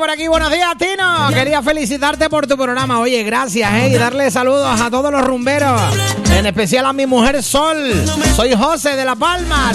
por aquí, buenos días, Tino. Quería felicitarte por tu programa. Oye, gracias, y darle saludos a todos los rumberos, en especial a mi mujer Sol. Soy José de La Palma.